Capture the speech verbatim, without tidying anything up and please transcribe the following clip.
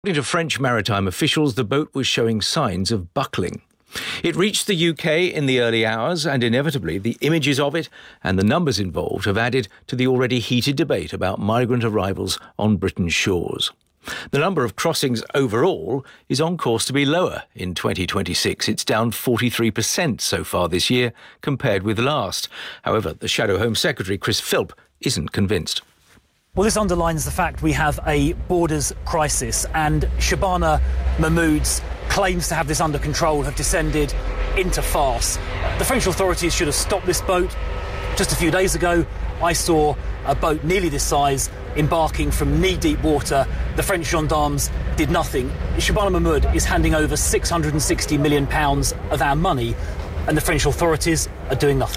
According to French maritime officials, the boat was showing signs of buckling. It reached the U K in the early hours, and inevitably the images of it and the numbers involved have added to the already heated debate about migrant arrivals on Britain's shores. The number of crossings overall is on course to be lower in twenty twenty-six. It's down forty-three percent so far this year compared with last. However, the Shadow Home Secretary, Chris Philp, isn't convinced. Well, this underlines the fact we have a borders crisis, and Shabana Mahmood's claims to have this under control have descended into farce. The French authorities should have stopped this boat. Just a few days ago, I saw a boat nearly this size embarking from knee-deep water. The French gendarmes did nothing. Shabana Mahmood is handing over six hundred sixty million pounds of our money, and the French authorities are doing nothing.